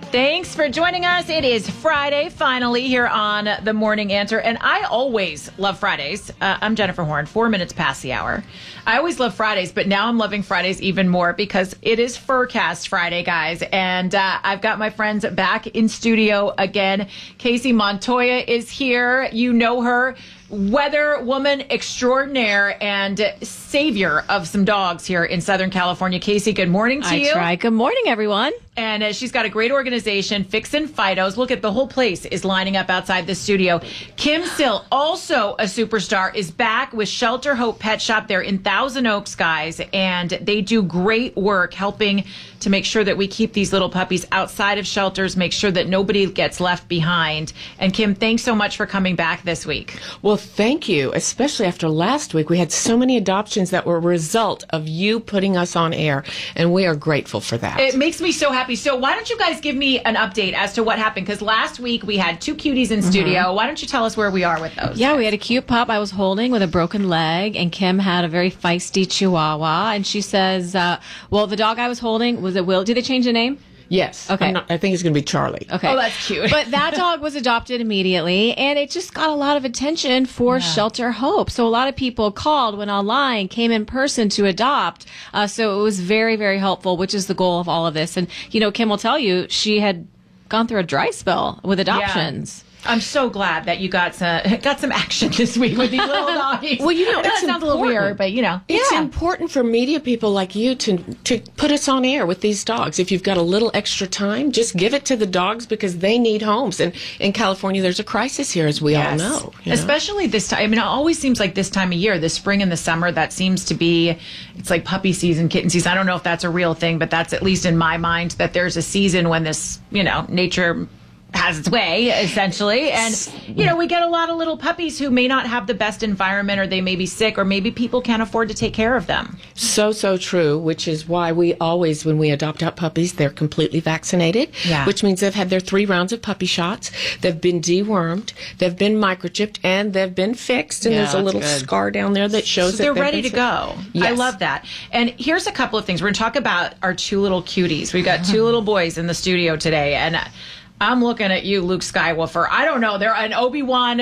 Thanks for joining us. It is Friday, finally, here on The Morning Answer. And I always love Fridays. I'm Jennifer Horn, 4 minutes past the hour. I always love Fridays, but now I'm loving Fridays even more because it is Furcast Friday, guys. And I've got my friends back in studio again. Casey Montoya is here. You know her. Weather woman extraordinaire and savior of some dogs here in Southern California. Casey, good morning to you. I try. Good morning, everyone. And she's got a great organization, Fixin' Fidos. Look at the whole place is lining up outside the studio. Kim Sill, also a superstar, is back with Shelter Hope Pet Shop. They're in Thousand Oaks, guys, and they do great work helping to make sure that we keep these little puppies outside of shelters, make sure that nobody gets left behind. And Kim, thanks so much for coming back this week. Well, thank you, especially after last week. We had so many adoptions that were a result of you putting us on air, and we are grateful for that. It makes me so happy. So why don't you guys give me an update as to what happened? Because last week we had two cuties in studio. Why don't you tell us where we are with those? Yeah, we had a cute pup I was holding with a broken leg, and Kim had a very feisty chihuahua. And she says, well, the dog I was holding was a Will. Did they change the name? Yes. Okay. I think it's going to be Charlie. Okay. Oh, that's cute. But that dog was adopted immediately, and it just got a lot of attention for Shelter Hope. So a lot of people called, went online, came in person to adopt. So it was very, very helpful, which is the goal of all of this. And, you know, Kim will tell you she had gone through a dry spell with adoptions. Yeah. I'm so glad that you got some action this week with these little doggies. Well, you know, that sounds a little weird, but you know, it's important for media people like you to put us on air with these dogs. If you've got a little extra time, just give it to the dogs because they need homes. And in California, there's a crisis here, as we all know. Especially this time. I mean, it always seems like this time of year, the spring and the summer, that seems to be, it's like puppy season, kitten season. I don't know if that's a real thing, but that's at least in my mind that there's a season when this, you know, nature has its way, essentially. And, you know, we get a lot of little puppies who may not have the best environment, or they may be sick, or maybe people can't afford to take care of them. So true, which is why we always, when we adopt out puppies, they're completely vaccinated, which means they've had their 3 rounds of puppy shots. They've been dewormed, they've been microchipped, and they've been fixed. And there's a little scar down there that shows so that they're ready to go. Yes. I love that. And here's a couple of things. We're going to talk about our 2 little cuties. We've got 2 little boys in the studio today, and I'm looking at you, Luke Skywalker. I don't know. They're an Obi-Wag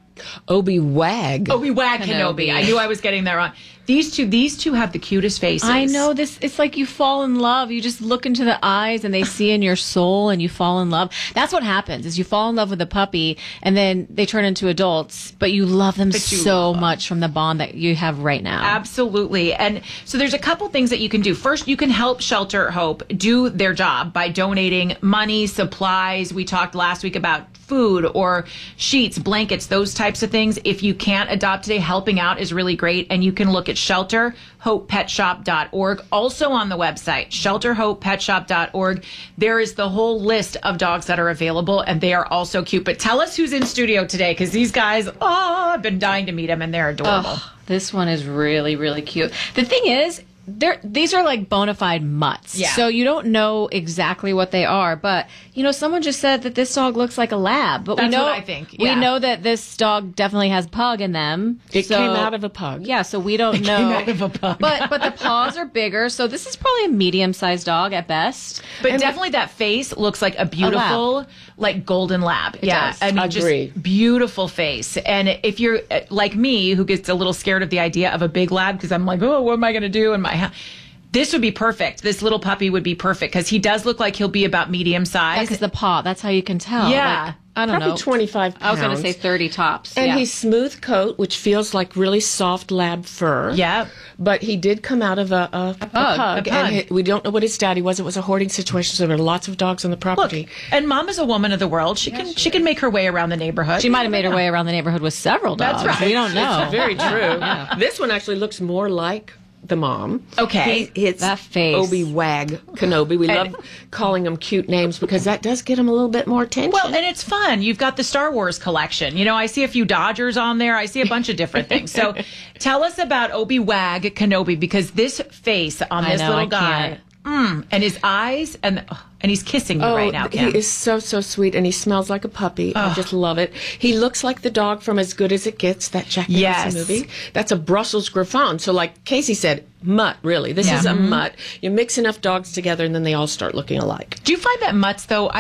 Kenobi. I knew I was getting that wrong. These two have the cutest faces. I know this. It's like you fall in love. You just look into the eyes and they see in your soul and you fall in love. That's what happens is you fall in love with a puppy and then they turn into adults, but you love them so much from the bond that you have right now. Absolutely. And so there's a couple things that you can do. First, you can help Shelter Hope do their job by donating money, supplies. We talked last week about food or sheets, blankets, those types of things. If you can't adopt today, helping out is really great. And you can look at shelterhopepetshop.org. Also on the website, shelterhopepetshop.org, there is the whole list of dogs that are available, and they are also cute. But tell us who's in studio today, because these guys, I've been dying to meet them, and they're adorable. Oh, this one is really, really cute. The thing is, these are like bona fide mutts. Yeah. So you don't know exactly what they are. But, you know, someone just said that this dog looks like a lab. But That's we know, what I think. We know that this dog definitely has pug in them. It came out of a pug. Yeah, so we don't know. Came out of a pug. But the paws are bigger. So this is probably a medium-sized dog at best. But definitely that face looks like a beautiful, like golden lab. It does. I mean, Agree. just beautiful face. And if you're like me, who gets a little scared of the idea of a big lab, because I'm like, oh, what am I going to do in my house? This would be perfect. This little puppy would be perfect because he does look like he'll be about medium size. Because the paw, that's how you can tell. Yeah. Like, I don't Probably know. 25 pounds. I was going to say 30 tops. And yeah. he's smooth coat, which feels like really soft lab fur. Yeah. But he did come out of a pug. And we don't know what his daddy was. It was a hoarding situation, so there were lots of dogs on the property. Look, and Mom is a woman of the world. She can make her way around the neighborhood. She might have made her way around the neighborhood with several dogs. That's right. We don't know. It's very true. This one actually looks more like the mom. Okay. It's that face. Obi-Wag Kenobi. We love calling them cute names because that does get them a little bit more attention. Well, and it's fun. You've got the Star Wars collection. You know, I see a few Dodgers on there. I see a bunch of different things. So tell us about Obi-Wag Kenobi, because this face on this little guy, and his eyes, and he's kissing you right now, Kim. He is so sweet, and he smells like a puppy. I just love it. He looks like the dog from As Good as It Gets, that Jack Nicholson movie. That's a Brussels Griffon. So like Casey said, mutt, really. This is a mutt. You mix enough dogs together, and then they all start looking alike. Do you find that mutts, though,